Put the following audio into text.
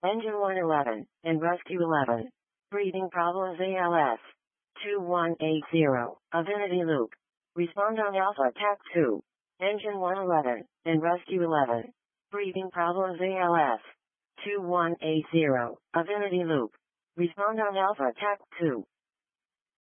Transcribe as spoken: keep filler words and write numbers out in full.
Engine one eleven, and Rescue eleven. Breathing problems A L S. two one eight zero, Avinity Loop. Respond on Alpha Attack two. Engine one eleven, and Rescue eleven. Breathing problems A L S. two one eight zero, Avinity Loop. Respond on Alpha Attack two.